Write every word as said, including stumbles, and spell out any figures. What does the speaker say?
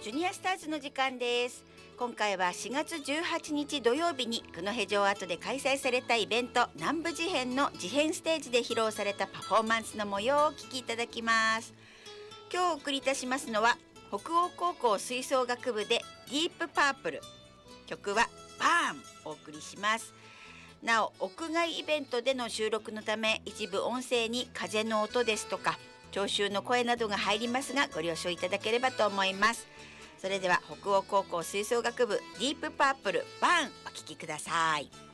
ジュニアスターズの時間です。今回はしがつじゅうはちにち土曜日に九戸城跡で開催されたイベント南部事変の事変ステージで披露されたパフォーマンスの模様をお聞きいただきます。今日お送りいたしますのは北欧高校吹奏楽部でディープパープル、曲はバーンお送りします。なお屋外イベントでの収録のため一部音声に風の音ですとか聴衆の声などが入りますがご了承いただければと思います。それでは北欧高校吹奏楽部ディープパープルバーンお聴きください。